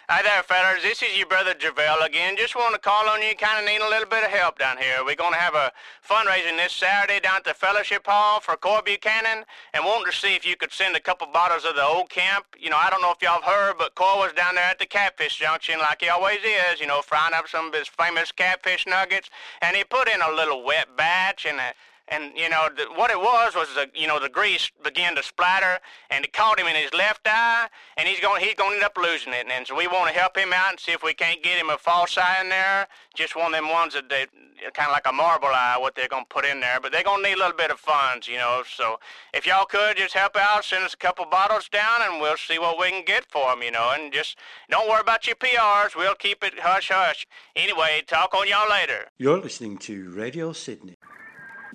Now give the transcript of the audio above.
Hi there, fellas. This is your brother Javelle again. Just want to call on you. Kind of need a little bit of help down here. We're going to have a fundraising this Saturday down at the Fellowship Hall for Coy Buchanan, and wanting to see if you could send a couple bottles of the Old Camp. You know, I don't know if y'all have heard, but Coy was down there at the Catfish Junction like he always is, you know, frying up some of his famous catfish nuggets, and he put in a little wet batch, and you know, what it was the grease began to splatter, and it caught him in his left eye, and he's going to end up losing it. And so we want to help him out and see if we can't get him a false eye in there, just one of them ones that they kind of like a marble eye, what they're going to put in there. But they're going to need a little bit of funds, you know. So if y'all could just help out, send us a couple bottles down, and we'll see what we can get for them, you know. And just don't worry about your PRs. We'll keep it hush-hush. Anyway, talk on y'all later. You're listening to Radio Sydney.